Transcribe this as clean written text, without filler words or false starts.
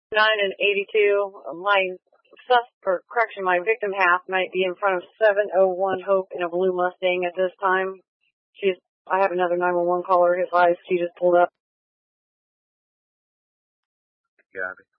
9 and 82. My victim half might be in front of 701 Hope in a blue Mustang at this time. I have another 911 caller. His eyes, she just pulled up. Got it.